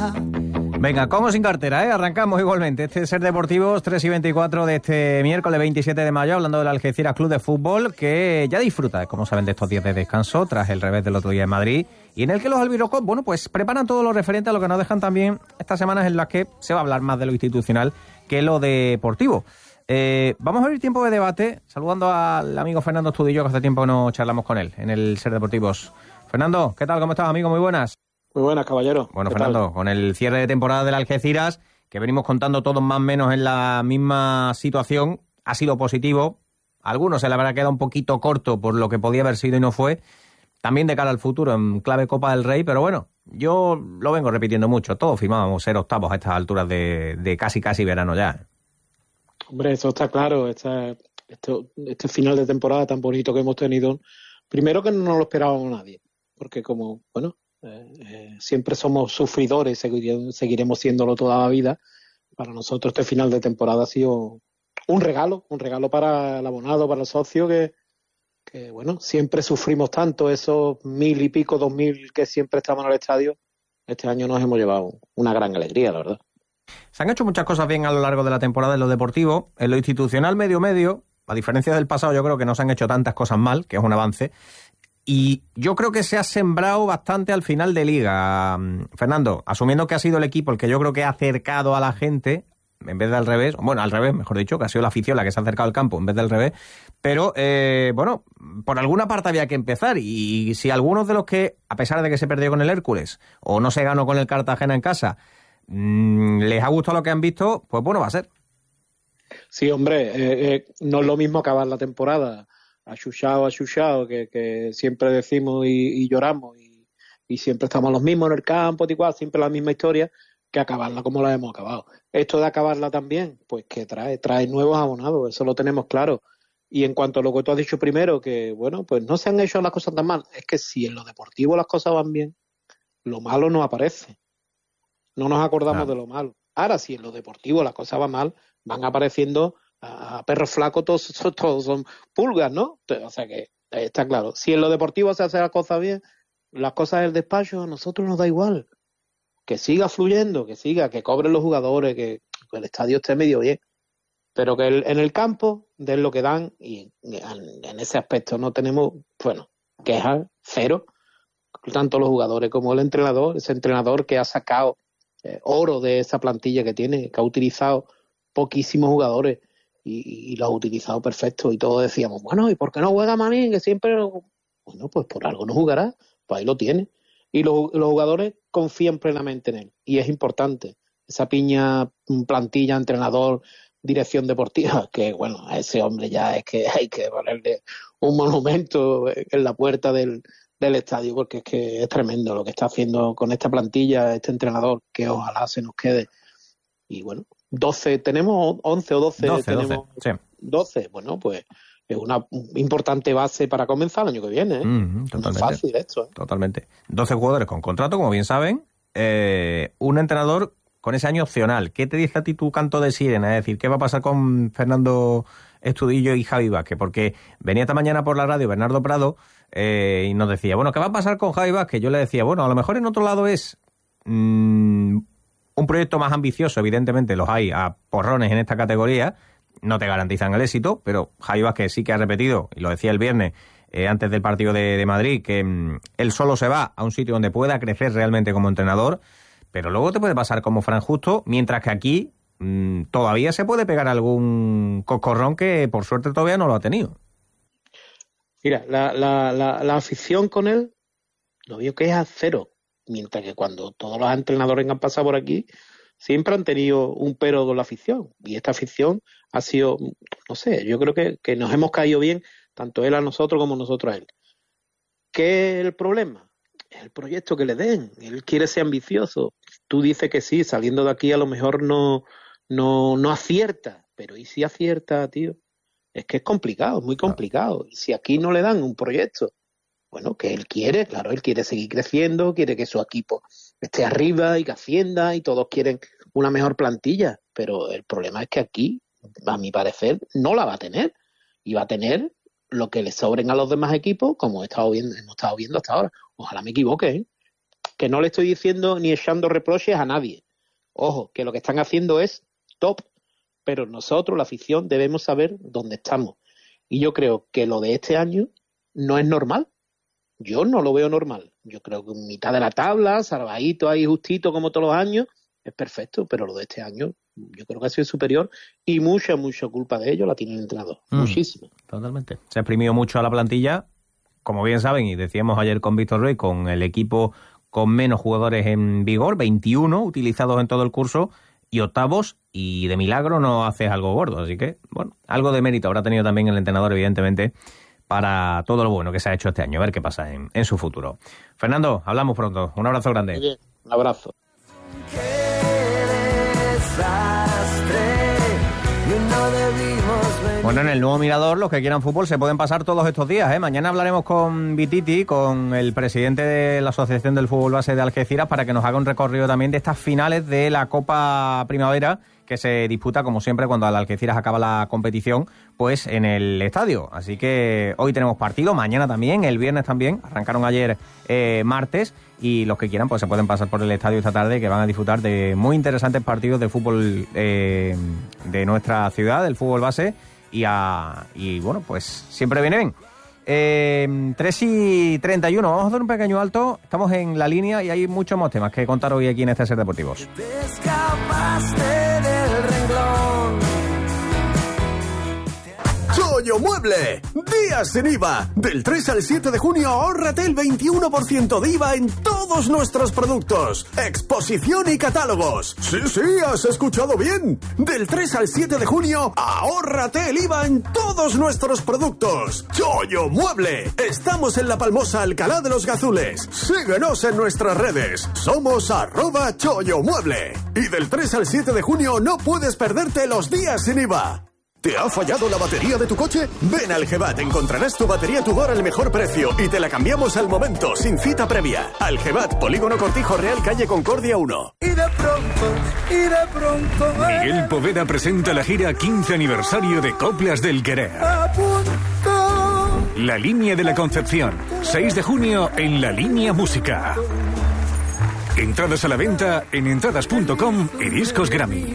Venga, como sin cartera, ¿eh? Arrancamos igualmente. Este es Ser Deportivos, 3:24 de este miércoles 27 de mayo, hablando del Algeciras Club de Fútbol, que ya disfruta, como saben, de estos días de descanso, tras el revés del otro día en Madrid, y en el que los albirrojos, bueno, pues preparan todo lo referente a lo que nos dejan también estas semanas en las que se va a hablar más de lo institucional que lo deportivo. Vamos a abrir tiempo de debate, saludando al amigo Fernando Estudillo, que hace tiempo que no charlamos con él en el Ser Deportivos. Fernando, ¿qué tal? ¿Cómo estás, amigo? Muy buenas. Muy buenas, caballero. Bueno, Fernando, con el cierre de temporada del Algeciras, que venimos contando todos más o menos en la misma situación, ha sido positivo. A algunos se le habrá quedado un poquito corto por lo que podía haber sido y no fue. También de cara al futuro en clave Copa del Rey, pero bueno, yo lo vengo repitiendo mucho. Todos firmábamos ser octavos a estas alturas de casi verano ya. Hombre, eso está claro. Este final de temporada tan bonito que hemos tenido, primero que no nos lo esperábamos nadie, porque como, bueno, siempre somos sufridores, seguiremos siéndolo toda la vida. Para nosotros este final de temporada ha sido un regalo para el abonado, para el socio, que bueno, siempre sufrimos tanto, esos 1.000 y pico, 2.000 que siempre estamos en el estadio. Este año nos hemos llevado una gran alegría, la verdad. Se han hecho muchas cosas bien a lo largo de la temporada en lo deportivo. En lo institucional medio, a diferencia del pasado, yo creo que no se han hecho tantas cosas mal, que es un avance. Y yo creo que se ha sembrado bastante al final de liga, Fernando, asumiendo que ha sido el equipo el que yo creo que ha acercado a la gente, en vez de al revés, bueno, al revés, mejor dicho, que ha sido la afición la que se ha acercado al campo en vez del revés, pero bueno, por alguna parte había que empezar, y si algunos de los que, a pesar de que se perdió con el Hércules, o no se ganó con el Cartagena en casa, les ha gustado lo que han visto, pues bueno, va a ser. Sí, hombre, no es lo mismo acabar la temporada achuchado, que siempre decimos y lloramos y siempre estamos los mismos en el campo, igual, siempre la misma historia, que acabarla como la hemos acabado. Esto de acabarla también, pues que trae nuevos abonados, eso lo tenemos claro. Y en cuanto a lo que tú has dicho primero, que bueno, pues no se han hecho las cosas tan mal, es que si en lo deportivo las cosas van bien, lo malo no aparece. No nos acordamos de lo malo. Ahora, si en lo deportivo las cosas van mal, van apareciendo a perros flacos, todos son pulgas, ¿no? O sea que está claro. Si en lo deportivo se hace las cosas bien, las cosas del despacho a nosotros nos da igual. Que siga fluyendo, que cobren los jugadores, que el estadio esté medio bien. Pero que en el campo den lo que dan, y en ese aspecto no tenemos, bueno, quejas, cero. Tanto los jugadores como el entrenador, ese entrenador que ha sacado oro de esa plantilla que tiene, que ha utilizado poquísimos jugadores y lo ha utilizado perfecto, y todos decíamos, bueno, ¿y por qué no juega Manín? Que siempre, bueno, pues por algo no jugará, pues ahí lo tiene, y los jugadores confían plenamente en él, y es importante esa piña, plantilla, entrenador, dirección deportiva, que bueno, a ese hombre ya es que hay que ponerle un monumento en la puerta del estadio, porque es que es tremendo lo que está haciendo con esta plantilla, este entrenador, que ojalá se nos quede. Y bueno, 12, tenemos 11 o 12, 12, tenemos 12, sí. 12, bueno, pues es una importante base para comenzar el año que viene, ¿eh? Totalmente. No es fácil esto, ¿eh? Totalmente. 12 jugadores con contrato, como bien saben, un entrenador con ese año opcional. ¿Qué te dice a ti tu canto de sirena? Es decir, ¿qué va a pasar con Fernando Estudillo y Javi Vázquez? Porque venía esta mañana por la radio Bernardo Prado y nos decía, bueno, ¿qué va a pasar con Javi Vázquez? Yo le decía, bueno, a lo mejor en otro lado es un proyecto más ambicioso, evidentemente los hay a porrones en esta categoría, no te garantizan el éxito, pero Javi Vázquez sí que ha repetido, y lo decía el viernes, antes del partido de Madrid, que él solo se va a un sitio donde pueda crecer realmente como entrenador, pero luego te puede pasar como Fran Justo, mientras que aquí todavía se puede pegar algún coscorrón que por suerte todavía no lo ha tenido. Mira, la afición con él, lo veo que es a cero, mientras que cuando todos los entrenadores que han pasado por aquí siempre han tenido un pero con la afición, y esta afición ha sido, no sé, yo creo que nos hemos caído bien, tanto él a nosotros como nosotros a él. ¿Qué es el problema? Es el proyecto que le den. Él quiere ser ambicioso. Tú dices que sí, saliendo de aquí a lo mejor no acierta, pero ¿y si acierta, tío? Es que es complicado, es muy complicado. Y si aquí no le dan un proyecto, bueno, que él quiere, claro, él quiere seguir creciendo, quiere que su equipo esté arriba y que ascienda, y todos quieren una mejor plantilla, pero el problema es que aquí, a mi parecer, no la va a tener, y va a tener lo que le sobren a los demás equipos, como hemos estado viendo hasta ahora. Ojalá me equivoque, ¿eh? que no le estoy diciendo ni echando reproches a nadie. Ojo, que lo que están haciendo es top, pero nosotros, la afición, debemos saber dónde estamos. Y yo creo que lo de este año no es normal. Yo no lo veo normal. Yo creo que en mitad de la tabla, salvadito ahí justito como todos los años, es perfecto, pero lo de este año yo creo que ha sido superior y mucha culpa de ello la tiene el entrenador. Muchísima. Totalmente. Se ha exprimido mucho a la plantilla, como bien saben, y decíamos ayer con Víctor Ruiz, con el equipo con menos jugadores en vigor, 21 utilizados en todo el curso y octavos, y de milagro no haces algo gordo. Así que, bueno, algo de mérito habrá tenido también el entrenador, evidentemente, para todo lo bueno que se ha hecho este año. A ver qué pasa en su futuro. Fernando, hablamos pronto. Un abrazo grande. Oye, un abrazo. Bueno, en el nuevo Mirador, los que quieran fútbol se pueden pasar todos estos días, ¿eh? Mañana hablaremos con Vititi, con el presidente de la Asociación del Fútbol Base de Algeciras, para que nos haga un recorrido también de estas finales de la Copa Primavera, que se disputa, como siempre, cuando al Algeciras acaba la competición, pues en el estadio. Así que hoy tenemos partido, mañana también, el viernes también. Arrancaron ayer martes, y los que quieran pues se pueden pasar por el estadio esta tarde, que van a disfrutar de muy interesantes partidos de fútbol de nuestra ciudad, del fútbol base, y bueno, pues siempre viene bien. 3:31, vamos a hacer un pequeño alto, estamos en la línea y hay muchos más temas que contar hoy aquí en este Ser Deportivos. Te escapaste del renglón. Chollo Mueble, días sin IVA. Del 3 al 7 de junio ahórrate el 21% de IVA en todos nuestros productos. Exposición y catálogos. Sí, has escuchado bien. Del 3 al 7 de junio ahórrate el IVA en todos nuestros productos. Chollo Mueble. Estamos en La Palmosa, Alcalá de los Gazules. Síguenos en nuestras redes. Somos @Chollo Mueble. Y del 3 al 7 de junio no puedes perderte los días sin IVA. ¿Te ha fallado la batería de tu coche? Ven al Gevat, encontrarás tu batería Tudor al mejor precio y te la cambiamos al momento, sin cita previa. Al Gevat, Polígono Cortijo Real, calle Concordia 1. Y de pronto. Miguel Poveda presenta la gira 15 aniversario de Coplas del Querer. A punto. La Línea de la Concepción, 6 de junio en La Línea Música. Entradas a la venta en entradas.com y Discos Grammy.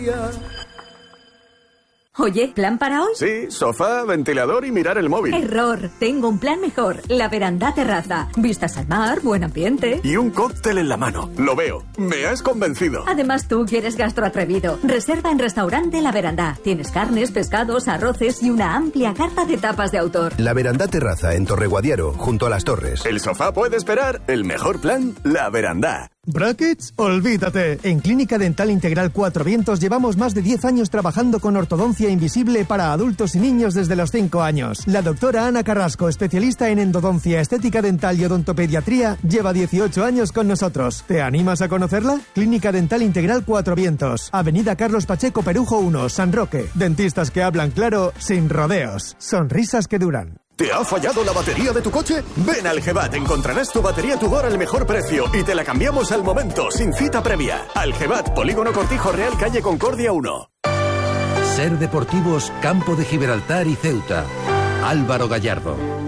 Oye, ¿plan para hoy? Sí, sofá, ventilador y mirar el móvil. Error, tengo un plan mejor. La Verandá Terraza. Vistas al mar, buen ambiente. Y un cóctel en la mano. Lo veo. Me has convencido. Además, tú quieres gastroatrevido. Reserva en Restaurante La Verandá. Tienes carnes, pescados, arroces y una amplia carta de tapas de autor. La Verandá Terraza en Torreguadiaro, junto a las Torres. El sofá puede esperar. El mejor plan, La Verandá. ¿Brackets? Olvídate. En Clínica Dental Integral Cuatro Vientos llevamos más de 10 años trabajando con ortodoncia invisible para adultos y niños desde los 5 años. La doctora Ana Carrasco, especialista en endodoncia, estética dental y odontopediatría, lleva 18 años con nosotros. ¿Te animas a conocerla? Clínica Dental Integral Cuatro Vientos, Avenida Carlos Pacheco Perujo 1, San Roque. Dentistas que hablan claro, sin rodeos. Sonrisas que duran. ¿Te ha fallado la batería de tu coche? Ven al Gevat, encontrarás tu batería Tudor al mejor precio y te la cambiamos al momento, sin cita previa. Al Gevat, Polígono Cortijo Real, calle Concordia 1. Ser Deportivos, Campo de Gibraltar y Ceuta. Álvaro Gallardo.